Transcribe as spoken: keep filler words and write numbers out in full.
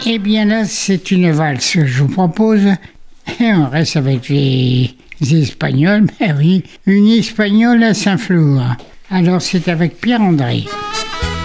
Eh bien là, c'est une valse que je vous propose. Et on reste avec les, les Espagnols. Ben oui, une Espagnole à Saint-Flour. Alors c'est avec Pierre André.